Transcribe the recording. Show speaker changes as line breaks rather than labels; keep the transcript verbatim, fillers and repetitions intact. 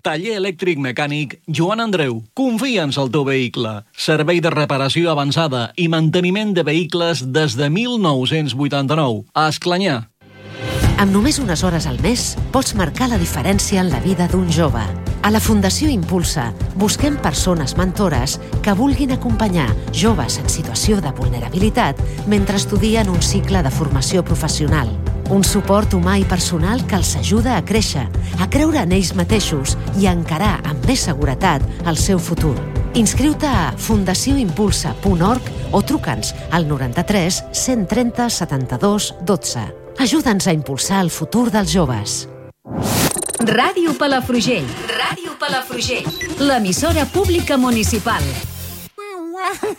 Taller elèctric mecànic Joan Andreu. Confia'ns al teu vehicle. Servei de reparació avançada i manteniment de vehicles des de mil nou-cents vuitanta-nou. A Esclanyà.
Amb només unes hores al mes, pots marcar la diferència en la vida d'un jove. A la Fundació Impulsa busquem persones mentores que vulguin acompanyar joves en situació de vulnerabilitat mentre estudien un cicle de formació professional. Un suport humà i personal que els ajuda a créixer, a creure en ells mateixos i a encarar amb més seguretat el seu futur. Inscriu-te a fundació impulsa punt org o truca'ns al noranta-tres cent trenta setanta-dos dotze. Ajuda'ns a impulsar el futur dels joves.
Ràdio Palafrugell. Ràdio Palafrugell. L'emissora pública municipal.